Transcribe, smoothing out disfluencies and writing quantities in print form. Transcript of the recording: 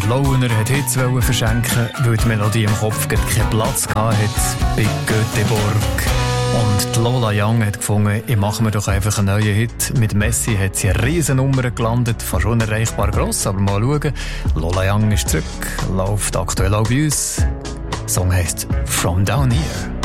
Launer hat Hits verschenken, weil die Melodie im Kopf keinen Platz hatte bei Göteborg. Und die Lola Young hat gefunden, ich mache mir doch einfach einen neuen Hit. Mit Messi hat sie eine riesen Nummer gelandet, fast unerreichbar gross, aber mal schauen. Lola Young ist zurück, läuft aktuell auch bei uns. Der Song heisst «From Down Here».